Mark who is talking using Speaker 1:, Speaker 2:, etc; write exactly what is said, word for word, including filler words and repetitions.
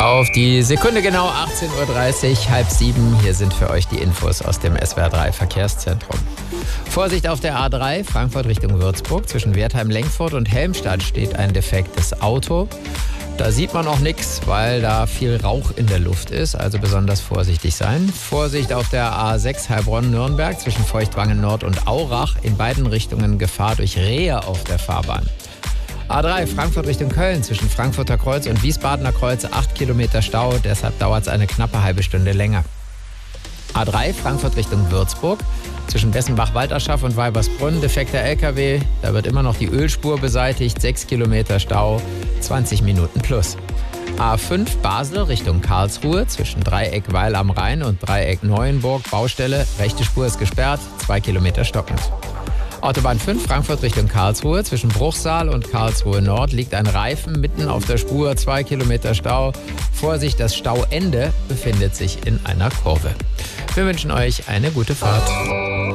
Speaker 1: Auf die Sekunde genau achtzehn Uhr dreißig, halb sieben. Hier sind für euch die Infos aus dem S W R drei Verkehrszentrum. Vorsicht auf der A drei, Frankfurt Richtung Würzburg. Zwischen Wertheim-Lenkfurt und Helmstadt steht ein defektes Auto. Da sieht man auch nichts, weil da viel Rauch in der Luft ist, also besonders vorsichtig sein. Vorsicht auf der A sechs Heilbronn-Nürnberg zwischen Feuchtwangen Nord und Aurach. In beiden Richtungen Gefahr durch Rehe auf der Fahrbahn. A drei Frankfurt Richtung Köln zwischen Frankfurter Kreuz und Wiesbadener Kreuz acht Kilometer Stau, deshalb dauert es eine knappe halbe Stunde länger. A drei Frankfurt Richtung Würzburg zwischen Bessenbach-Walterschaff und Weibersbrunn defekter L K W, da wird immer noch die Ölspur beseitigt, sechs Kilometer Stau, zwanzig Minuten plus. A fünf Basel Richtung Karlsruhe zwischen Dreieck Weil am Rhein und Dreieck Neuenburg Baustelle, rechte Spur ist gesperrt, zwei Kilometer stockend. Autobahn fünf Frankfurt Richtung Karlsruhe. Zwischen Bruchsal und Karlsruhe Nord liegt ein Reifen mitten auf der Spur, zwei Kilometer Stau. Vorsicht, das Stauende befindet sich in einer Kurve. Wir wünschen euch eine gute Fahrt.